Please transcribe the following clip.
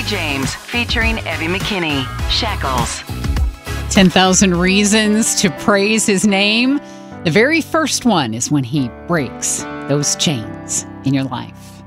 James, featuring Evie McKinney. Shackles. 10,000 reasons to praise his name. The very first one is when he breaks those chains in your life.